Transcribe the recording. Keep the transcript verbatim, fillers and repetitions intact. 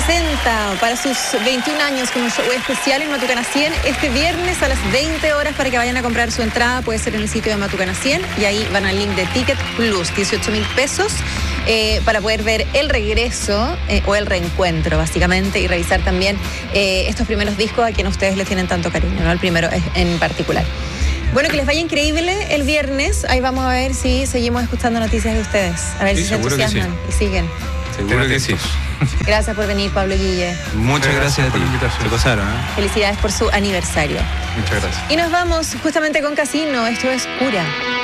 presenta para sus veintiún años con un show especial en Matucana cien este viernes a las veinte horas para que vayan a comprar su entrada. Puede ser en el sitio de Matucana cien y ahí van al link de Ticket Plus, dieciocho mil pesos eh, para poder ver el regreso eh, o el reencuentro básicamente y revisar también eh, estos primeros discos a quienes ustedes les tienen tanto cariño, ¿no? El primero en particular. Bueno, que les vaya increíble el viernes. Ahí vamos a ver si seguimos escuchando noticias de ustedes. A ver sí, si se entusiasman sí. y siguen. Seguro que sí. Gracias por venir, Pablo Guille. Muchas gracias, gracias a ti. Por la invitación. Se pasaron, ¿eh? Felicidades por su aniversario. Muchas gracias. Y nos vamos justamente con Casino. Esto es Cura.